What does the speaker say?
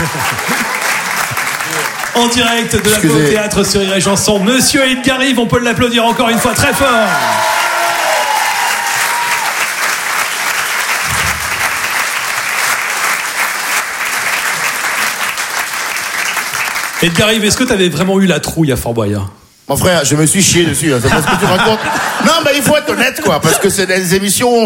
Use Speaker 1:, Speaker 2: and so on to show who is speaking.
Speaker 1: En direct de la Pau Théâtre sur Rire et Chanson, Monsieur Edgar Rive, on peut l'applaudir encore une fois très fort. Edgar Rive, est-ce que t'avais vraiment eu la trouille à Fort Boyard?
Speaker 2: Mon frère, je me suis chié dessus, c'est pas ce que tu racontes. Non, mais il faut être honnête, quoi, parce que c'est des émissions